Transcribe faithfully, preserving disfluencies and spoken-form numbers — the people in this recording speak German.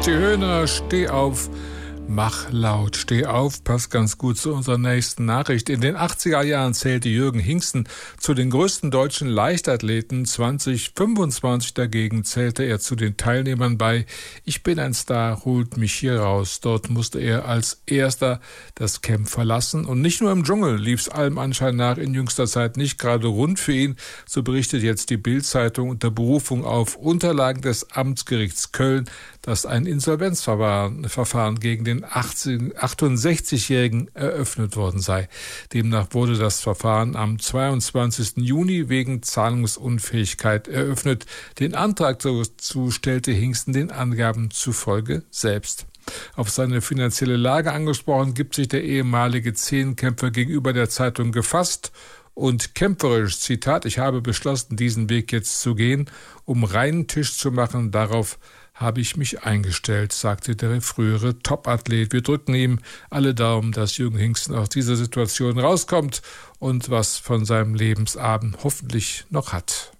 Die Höhner, steh auf, mach laut, steh auf, passt ganz gut zu unserer nächsten Nachricht. In den achtziger Jahren zählte Jürgen Hingsten zu den größten deutschen Leichtathleten. zwanzig fünfundzwanzig dagegen zählte er zu den Teilnehmern bei Ich bin ein Star, holt mich hier raus. Dort musste er als erster das Camp verlassen. Und nicht nur im Dschungel lief's allem Anschein nach in jüngster Zeit nicht gerade rund für ihn. So berichtet jetzt die Bild-Zeitung unter Berufung auf Unterlagen des Amtsgerichts Köln, dass ein Insolvenzverfahren Verfahren gegen den achtundsechzigjährigen eröffnet worden sei. Demnach wurde das Verfahren am zweiundzwanzigsten Juni wegen Zahlungsunfähigkeit eröffnet. Den Antrag dazu stellte Hingsten den Angaben zufolge selbst. Auf seine finanzielle Lage angesprochen, gibt sich der ehemalige Zehnkämpfer gegenüber der Zeitung gefasst und kämpferisch, Zitat, ich habe beschlossen, diesen Weg jetzt zu gehen, um reinen Tisch zu machen, darauf habe ich mich eingestellt, sagte der frühere Topathlet. Wir drücken ihm alle Daumen, dass Jürgen Hingsten aus dieser Situation rauskommt und was von seinem Lebensabend hoffentlich noch hat.